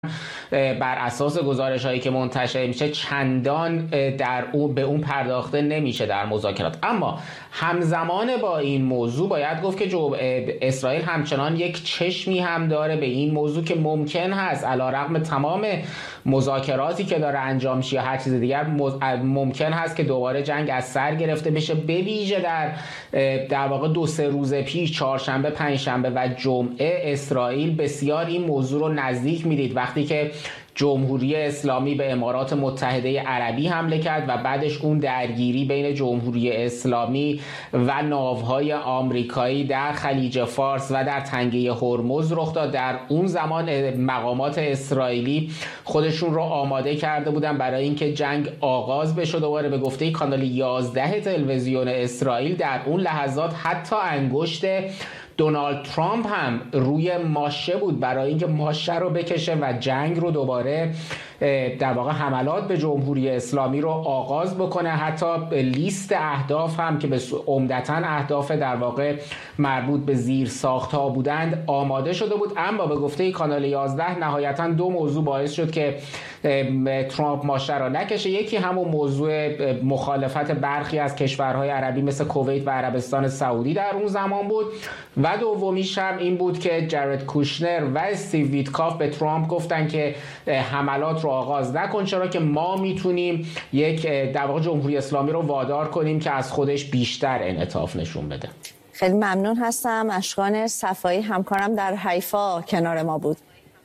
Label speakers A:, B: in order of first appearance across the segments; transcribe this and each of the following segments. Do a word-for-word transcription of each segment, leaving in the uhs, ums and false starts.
A: بر اساس گزارش هایی که منتشر میشه چندان در اون به اون پرداخته نمیشه در مذاکرات. اما همزمان با این موضوع باید گفت که جو اسرائیل همچنان یک چشمی هم داره به این موضوع که ممکن هست علیرغم تمام مذاکراتی که داره انجام میشه یا هر چیز دیگر ممکن هست که دوباره جنگ از سر گرفته بشه، به ویژه در در واقع دو سه روز پیش چهارشنبه، پنجشنبه و جمعه اسرائیل بسیار این موضوع رو نزدیک میدید وقتی که جمهوری اسلامی به امارات متحده عربی حمله کرد و بعدش اون درگیری بین جمهوری اسلامی و ناوهای آمریکایی در خلیج فارس و در تنگه هرمز رخ داد. در اون زمان مقامات اسرائیلی خودشون رو آماده کرده بودن برای اینکه جنگ آغاز بشه. دوباره به گفته کانال یازده تلویزیون اسرائیل در اون لحظات حتی انگشت دونالد ترامپ هم روی ماشه بود برای اینکه ماشه رو بکشه و جنگ رو دوباره در واقع حملات به جمهوری اسلامی رو آغاز بکنه. حتی لیست اهداف هم که به عمدتاً اهداف در واقع مربوط به زیر ساخت‌ها بودند آماده شده بود. اما به گفته کانال یازده نهایتاً دو موضوع باعث شد که ترامپ ماشه را نکشه. یکی همون موضوع مخالفت برخی از کشورهای عربی مثل کویت و عربستان سعودی در اون زمان بود و دومیش هم این بود که جارد کوشنر و استیو ویتکاف به ترامپ گفتن که حملات رو آغاز نکن، چرا که ما میتونیم یک در واقع جمهوری اسلامی رو وادار کنیم که از خودش بیشتر انعطاف نشون بده.
B: خیلی ممنون هستم. اشکان صفایی همکارم در حیفا کنار ما بود.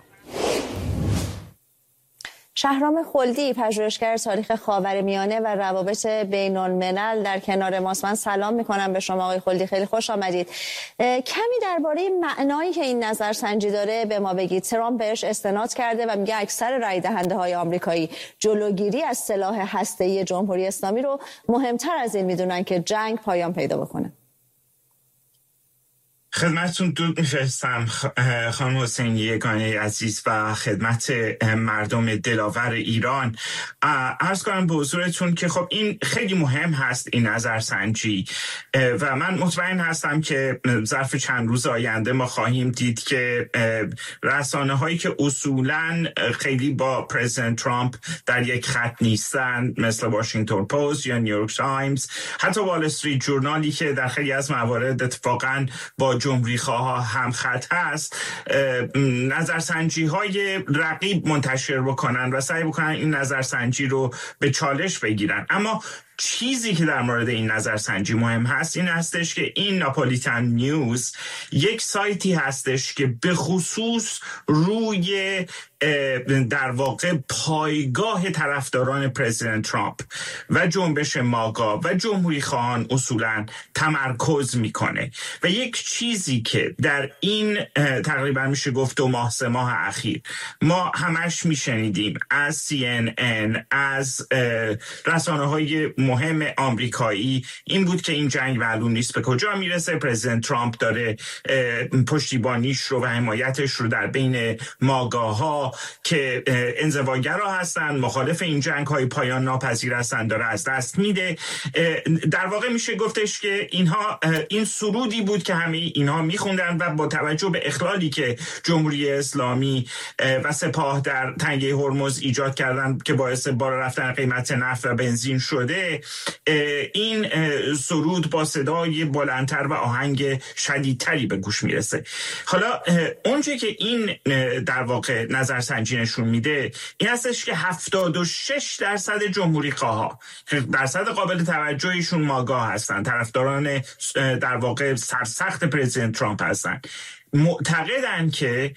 B: شهرام خلدی، پژوهشگر تاریخ خاورمیانه و روابط بین الملل در کنار ماست. من سلام میکنم به شما آقای خلدی، خیلی خوش آمدید. کمی درباره معنایی که این نظرسنجی داره به ما بگید. ترامپ بهش استناد کرده و میگه اکثر رای دهنده های آمریکایی جلوگیری از سلاح هسته‌ای جمهوری اسلامی رو مهمتر از این میدونن که جنگ پایان پیدا بکنه.
C: خدمتتون درود میفرستم خانم حسین یگانه عزیز و خدمت مردم دلاور ایران. عرض کنم به حضورتون که خب این خیلی مهم هست این نظرسنجی و من مطمئن هستم که ظرف چند روز آینده ما خواهیم دید که رسانه هایی که اصولاً خیلی با پرزیدنت ترامپ در یک خط نیستن مثل واشنگتن پست یا نیویورک تایمز، حتی وال استریت جورنالی که در خیلی از موارد اتفاقاً با جمهوری خواه هم خط هست، نظرسنجی های رقیب منتشر بکنن و سعی بکنن این نظرسنجی رو به چالش بگیرن. اما چیزی که در مورد این نظرسنجی مهم هست این هستش که این ناپولیتان نیوز یک سایتی هستش که به خصوص روی در واقع پایگاه طرفداران پرزیدنت ترامپ و جنبش ماگا و جمهوری خواهان اصولاً تمرکز میکنه و یک چیزی که در این تقریبا میشه گفت دو ماه سه ماه اخیر ما همش میشنیدیم از سی ان ان، از رسانه های مهم آمریکایی، این بود که این جنگ معلوم نیست به کجا میرسه. پرزیدنت ترامپ داره پشتیبانیش رو و حمایتش رو در بین ماگاها که انزواگرا هستن، مخالف این جنگ های پایان ناپذیر هستن، داره از دست میده. در واقع میشه گفتش که اینها این سرودی بود که همه اینها میخوندن و با توجه به اخلالی که جمهوری اسلامی و سپاه در تنگه هرمز ایجاد کردن که باعث بالا رفتن قیمت نفت و بنزین شده، این سرود با صدای بلندتر و آهنگ شدیدتری به گوش میرسه. حالا اونچه که این در واقع نظرسنجی نشون میده این هستش که هفتاد و شش درصد جمهوری خواها، درصد قابل توجهشون ماگا هستن، طرفداران در واقع سرسخت پرزیدنت ترامپ هستن، معتقدن که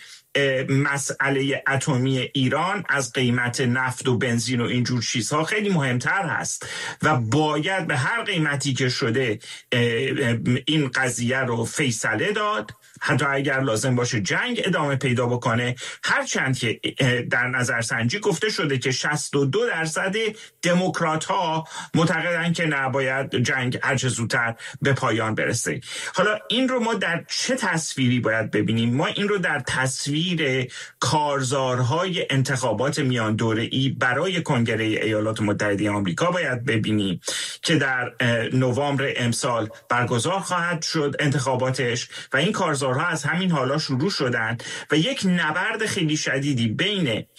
C: مسئله اتمی ایران از قیمت نفت و بنزین و اینجور چیزها خیلی مهمتر هست و باید به هر قیمتی که شده این قضیه رو فیصله داد، حتی اگر لازم باشه جنگ ادامه پیدا بکنه. هرچند که در نظرسنجی گفته شده که شصت و دو درصد دموکرات ها معتقدن که نباید جنگ هر چه زودتر به پایان برسه. حالا این رو ما در چه تصویری باید ببینیم؟ ما این رو در تصویر کارزارهای انتخابات میان دوره‌ای برای کنگره ایالات متحده آمریکا باید ببینیم که در نوامبر امسال برگزار خواهد شد انتخاباتش و این کارزار بازارها از همین حالا شروع شدن و یک نبرد خیلی شدیدی بین